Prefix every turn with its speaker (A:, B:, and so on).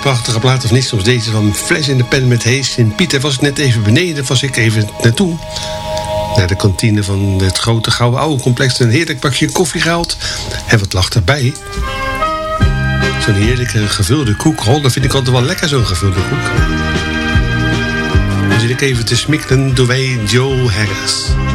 A: prachtige plaat of niet. Soms deze van Fles in de Pen met Hees in Pieter. Was ik net even beneden, was ik even naartoe. Naar de kantine van het grote Gouden Oude Complex. Een heerlijk bakje koffie gehaald. En wat lag erbij? Zo'n heerlijke gevulde koek. Oh, dat vind ik altijd wel lekker, zo'n gevulde koek. Dan zit ik even te smikkelen door wij Joe Harris.